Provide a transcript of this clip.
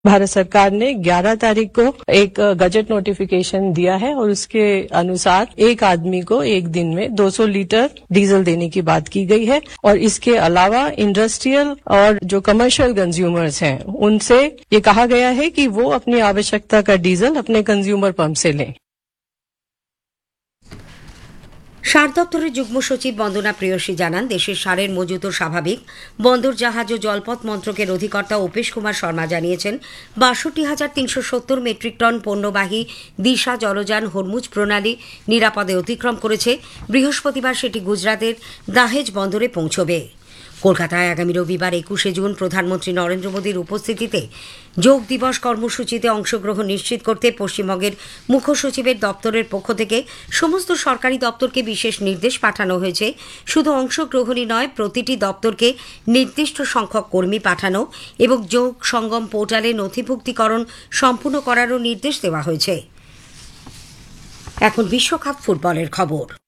भारत सरकार ने 11 तारीख को एक गजट नोटिफिकेशन दिया है और उसके अनुसार एक आदमी को एक दिन में 200 लीटर डीजल देने की बात की गई है और इसके अलावा इंडस्ट्रियल और जो कमर्शियल कंज्यूमर्स हैं उनसे ये कहा गया है कि वो अपनी आवश्यकता का डीजल अपने कंज्यूमर पंप से लें। সার দপ্তরের যুগ্ম সচিব বন্দনা প্রেয়সী জানান, দেশের সারের মজুত স্বাভাবিক। বন্দর জাহাজ ও জলপথ মন্ত্রকের অধিকর্তা অপেশ কুমার শর্মা জানিয়েছেন, ৬২,৩৭০ মেট্রিক টন পণ্যবাহী দিশা জলযান হরমুজ প্রণালী নিরাপদে অতিক্রম করেছে। বৃহস্পতিবার সেটি গুজরাতের দাহেজ বন্দরে পৌঁছবে। কলকাতায় আগামী রবিবার ২১শে জুন প্রধানমন্ত্রী নরেন্দ্র মোদীর উপস্থিতিতে যোগ দিবস কর্মসূচিতে অংশগ্রহণ নিশ্চিত করতে পশ্চিমবঙ্গের মুখ্য সচিবের দপ্তরের পক্ষ থেকে সমস্ত সরকারি দপ্তরকে বিশেষ নির্দেশ পাঠানো হয়েছে। শুধু অংশগ্রহণই নয়, প্রতিটি দপ্তরকে নির্দিষ্ট সংখ্যক কর্মী পাঠানো এবং যোগ সঙ্গম পোর্টালে নথিভুক্তিকরণ সম্পূর্ণ করারও নির্দেশ দেওয়া হয়েছে। এখন বিশ্বকাপ ফুটবলের খবর।